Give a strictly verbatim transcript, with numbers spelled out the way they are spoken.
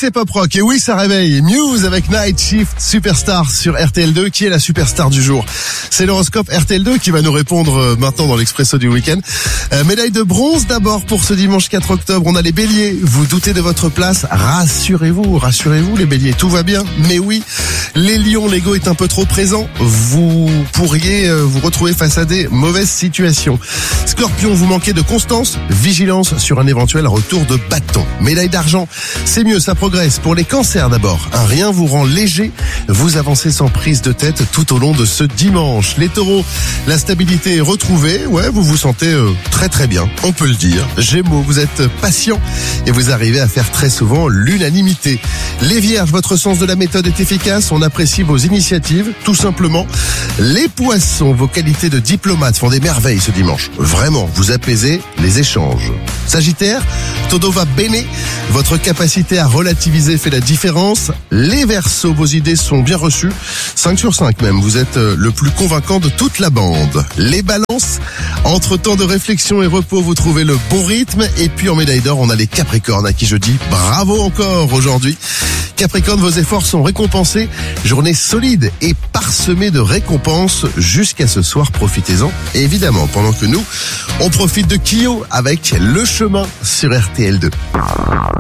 c'est pop rock. Et oui, ça réveille. Muse avec Night Shift Superstar sur R T L deux. Qui est la superstar du jour? C'est l'horoscope R T L deux qui va nous répondre maintenant dans l'Expresso du week-end. Euh, médaille de bronze d'abord pour ce dimanche quatre octobre. On a les béliers. Vous doutez de votre place? Rassurez-vous, rassurez-vous les béliers. Tout va bien. Mais oui, les lions, l'ego est un peu trop présent. Vous pourriez vous retrouver face à des mauvaises situations. Scorpion, vous manquez de constance. Vigilance sur un éventuel retour de bâton. Médaille d'argent, c'est mieux, ça progresse. Pour les cancers d'abord, un rien vous rend léger. Vous avancez sans prise de tête tout au long de ce dimanche. Les taureaux, la stabilité est retrouvée. Ouais, vous vous sentez euh, très très bien, on peut le dire. Gémeaux, vous êtes patient et vous arrivez à faire très souvent l'unanimité. Les vierges, votre sens de la méthode est efficace. On apprécie vos initiatives, tout simplement. Les poissons, vos qualités de diplomate font des merveilles ce dimanche. Vraiment, vous apaisez les échanges. Sagittaire, todo va bene. Votre capacité à relativiser fait la différence. Les Verseaux, vos idées sont bien reçues. cinq sur cinq même, vous êtes le plus convaincant de toute la bande. Les Balances, entre temps de réflexion et repos, vous trouvez le bon rythme. Et puis en médaille d'or, on a les Capricornes à qui je dis bravo encore aujourd'hui. Capricorne, vos efforts sont récompensés. Journée solide et parsemée de récompenses jusqu'à ce soir. Profitez-en. Et évidemment, pendant que nous, on profite de Kyo avec Le Chemin sur R T L deux.